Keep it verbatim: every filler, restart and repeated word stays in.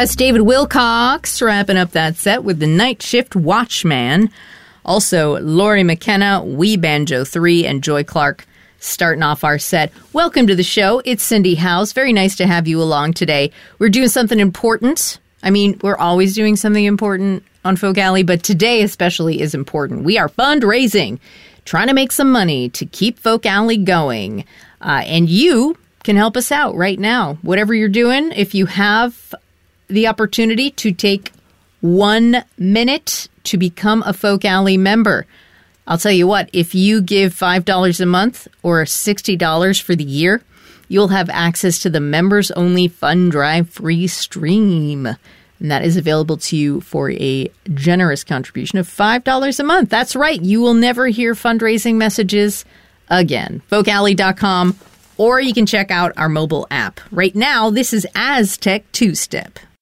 That's David Wilcox wrapping up that set with the Night Shift Watchman. Also, Laurie McKenna, We Banjo three, and Joy Clark starting off our set. Welcome to the show. It's Cindy House. Very nice to have you along today. We're doing something important. I mean, we're always doing something important on Folk Alley, but today especially is important. We are fundraising, trying to make some money to keep Folk Alley going. Uh, and you can help us out right now. Whatever you're doing, if you have the opportunity to take one minute to become a Folk Alley member, I'll tell you what, if you give five dollars a month or sixty dollars for the year, you'll have access to the members-only Fund Drive free stream. And that is available to you for a generous contribution of five dollars a month. That's right. You will never hear fundraising messages again. folk alley dot com, or you can check out our mobile app. Right now, this is Aztec Two-Step.